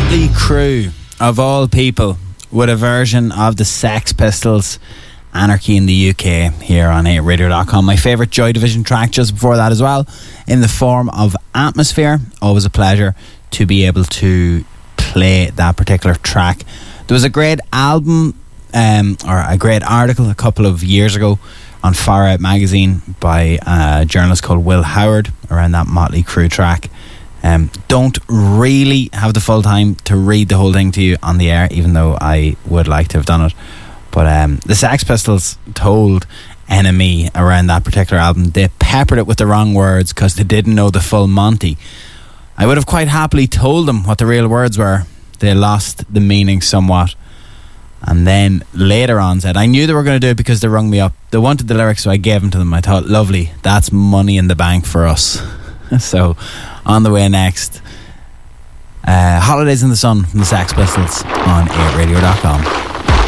Motley Crue, of all people, with a version of the Sex Pistols' Anarchy in the UK here on 8radio.com. My favourite Joy Division track just before that as well, in the form of Atmosphere. Always a pleasure to be able to play that particular track. There was a great album, or a great article a couple of years ago on Far Out magazine by a journalist called Will Howard around that Motley Crue track. Don't really have the full time to read the whole thing to you on the air, even though I would like to have done it. But the Sex Pistols told NME around that particular album they peppered it with the wrong words because they didn't know the full Monty. I would have quite happily told them what the real words were. They lost the meaning somewhat, and then later on said, I knew they were going to do it because they rung me up. They wanted the lyrics, so I gave them to them. I thought, lovely, that's money in the bank for us. So on the way next, Holidays in the Sun from the Sex Pistols on 8radio.com.